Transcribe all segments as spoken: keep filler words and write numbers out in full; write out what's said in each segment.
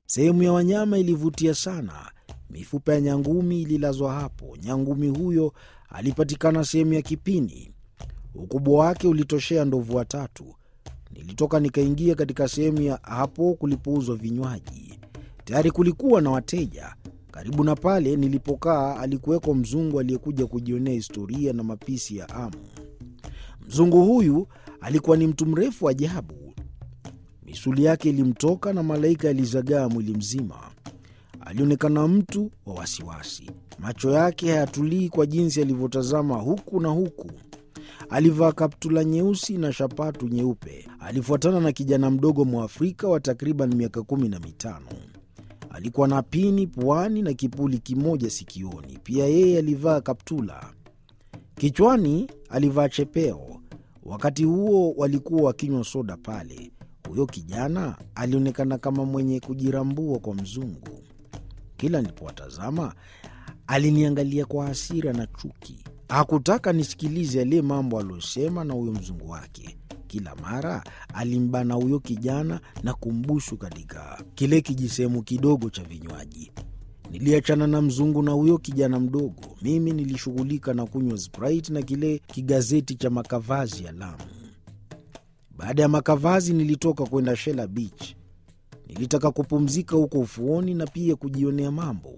Sehemu ya wanyama ilivutia sana. Mifupa ya nyangumi ililazwa hapo. Nyangumi huyo alipatikana sehemu ya kipini. Ukubwa wake ulitoshea ndovu watatu. Nilitoka nikaingia katika sehemu ya hapo kulipouzwa vinywaji. Tayari kulikuwa na wateja. Karibu na pale nilipokaa alikuweko mzungu aliyekuja kujionea historia na mapishi ya amu. Mzungu huyu alikuwa ni mtu mrefu ajabu. Misuli yake ilimtoka na malaika yalizagaa mwili mzima. Alionekana mtu wa wasiwasi. Macho yake hayatulii kwa jinsi alivyotazama huku na huku. Alivaa kaptula nyeusi na shapatu nyeupe. Alifuatana na kijana mdogo Mwafrika wa takriban miaka kumi na mitano. Alikuwa na pini puani na kipuli kimoja sikioni. Pia yeye alivaa kaptula. Kichwani alivaa chepeo. Wakati huo walikuwa wakinywa soda pale. Huyo kijana alionekana kama mwenye kujirambua kwa mzungu. Kila nilipowatazama aliniangalia kwa hasira na chuki. Hakutaka nisikilize yale mambo aliyosema na huyo mzungu wake. Kila mara alimbana huyo kijana na kumbusu katika kile kijisehemu kidogo cha vinywaji. Niliachana na mzungu na huyo kijana mdogo. Mimi nilishughulika na kunywa Sprite na kile kigazeti cha makavazi ya Lamu. Baada ya makavazi nilitoka kwenda Shela Beach. Nilitaka kupumzika huko ufuoni na pia kujionea mambo.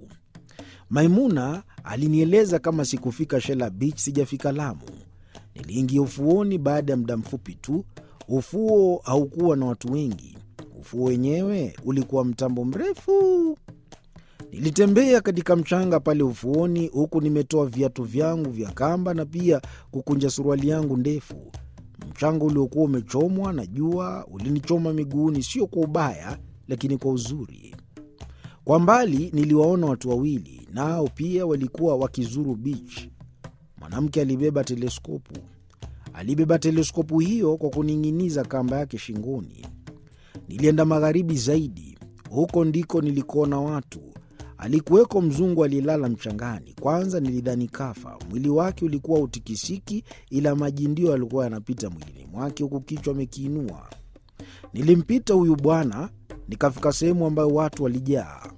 Maimuna alinieleza kama sikufika Shela Beach sijafika Lamu. Niliingia ufuoni baada ya muda mfupi tu. Ufuo haukuwa na watu wengi. Ufuo wenyewe ulikuwa mtambo mrefu. Nilitembea katika mchanga pale ufuoni huku nimetoa viatu vyangu vya kamba na pia kukunja suruali yangu ndefu. Mchanga uliokuwa umechomwa na jua ulinichoma miguuni, sio kwa ubaya lakini kwa uzuri. Kwa mbali niliwaona watu wawili, nao pia walikuwa wakizuru beach. Mwanamke alibeba teleskopu. Alibeba teleskopu hiyo kwa kuning'iniza kamba yake shingoni. Nilienda magharibi zaidi. Huko ndiko nilikoona watu. Alikuweko mzungu aliyelala mchangani. Kwanza nilidhani kafa. Mwili wake ulikuwa utikisiki, ila maji ndio yalikuwa yanapita mwilini mwake huku kichwa amekiinua. Nilimpita huyu bwana, nikafika sehemu ambayo watu walijaa.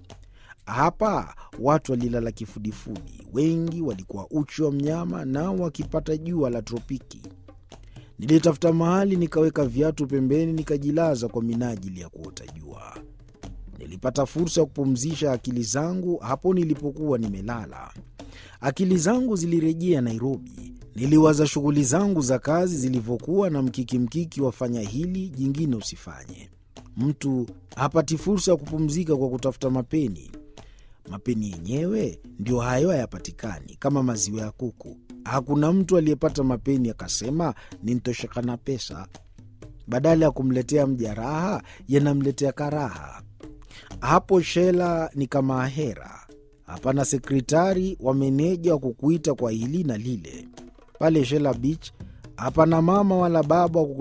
Hapa watu walilala kifudifudi. Wengi walikuwa uchi wa mnyama nao wakipata jua la tropiki. Nilitafuta mahali nikaweka viatu pembeni nikajilaza kwa minajili ya kuota jua. Nilipata fursa ya kupumzisha akili zangu hapo nilipokuwa nimelala. Akili zangu zilirejea Nairobi. Niliwaza shughuli zangu za kazi zilivyokuwa na mkiki mkiki wafanya hili jingine usifanye. Mtu hapati fursa ya kupumzika kwa kutafuta mapeni. Mapeni yenyewe ndio hayo hayapatikani kama maziwa ya kuku. Hakuna mtu aliyepata mapeni akasema ninitosheka na pesa. Badala ya kumletea mjaraha yanamletea karaha. Hapo Shela ni kama ahera. Hapana sekretari wa meneja wa kukuita kwa hili na lile. Pale Shela Beach hapana mama wala baba wa